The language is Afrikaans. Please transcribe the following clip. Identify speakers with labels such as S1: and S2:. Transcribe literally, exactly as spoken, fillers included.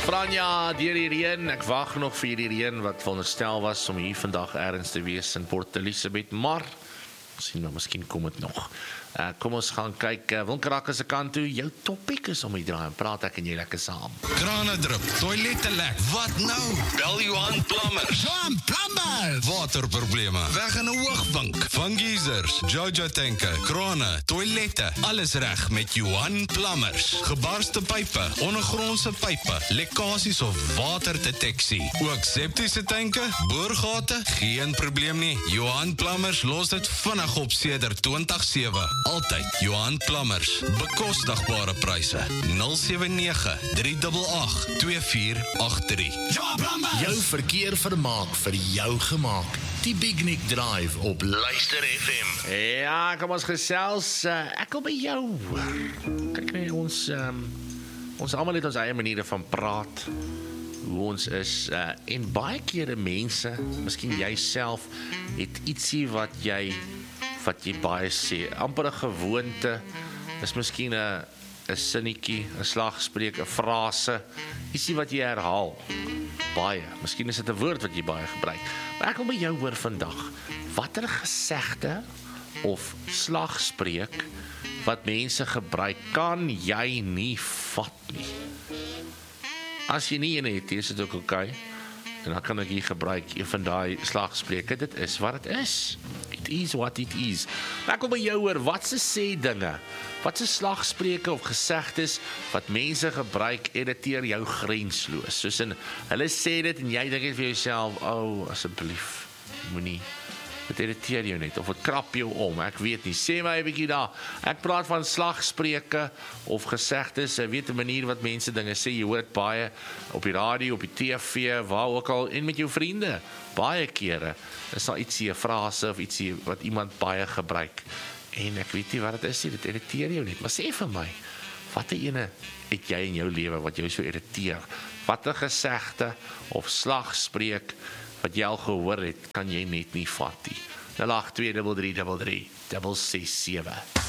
S1: Franja, deur die reën, ek wag nog vir die reën wat veronderstel was om hier vandag ergens te wees in Port Elizabeth, maar sien maar, miskien kom dit nog. Uh, kom ons gaan kyk, uh, Wilke Rakke se kant toe, jou topic is om die draai en praat ek en jy lekker saam.
S2: Krane drup, toilette lek, wat nou? Bel Johan Plumbers. Johan Plumbers! Waterprobleme, weg in 'n hoogvink, van geysers, Jojo tanke, krane, toilette, alles reg met Johan Plumbers. Gebarste pype, ondergrondse pype, lekkasies of waterdeteksie. Ook septiese tanke, boorgate, geen probleem nie. Johan Plumbers los dit vinnig op sedert twintig sewe. Altyd Johan Plumbers. Bekostigbare pryse. nul sewe nege, drie agt agt, twee vier agt drie.
S3: Johan Plumbers.
S4: Jou verkeer vermaak vir jou gemaak. Die Big Nick Drive op Luister F M.
S1: Ja, kom ons gesels, uh, ek wil by jou. Kyk nee, ons, um, ons almal het ons eie maniere van praat, hoe ons is, uh, en baie kere mense, miskien jy self, het ietsie wat jy wat jy baie sê, amper 'n gewoonte, is miskien 'n 'n sinnetjie, 'n slagspreuk, 'n frase, ietsie wat jy herhaal, baie, miskien is dit 'n woord wat jy baie gebruik, maar ek wil by jou hoor vandag, watter gesegde of slagspreuk wat mense gebruik, kan jy nie vat nie. As jy nie een het, is dit ook oké, okay. En dan kan ek hier gebruik, een van die slagspreuke, dit is wat het is. It is what it is. Maar ek wil by jou hoor, wat se sê dinge, wat se slagspreuke of gesegdes, wat mense gebruik, irriteer jou grensloos. Soos in, hulle sê dit, en jy dink vir jouself, oh, asseblief, moenie, dit irriteer jou net, of het krap jou om, ek weet nie, sê my 'n bietjie daar, ek praat van slagspreuke, of gesegdes, ek weet 'n manier wat mense dinge sê, jy hoor het baie, op die radio, op die T V, waar ook al, en met jou vriende, baie kere, is daar ietsie, 'n frase, of ietsie, wat iemand baie gebruik, en ek weet nie wat het is, dit irriteer jou net, maar sê vir my, wat 'n ene het jy in jou lewe, wat jou so irriteer, wat 'n gesegde, of slagspreuk, wat jy al gehoor het, kan jy net nie vat nie. nul agt twee drie drie drie drie ses ses sewe.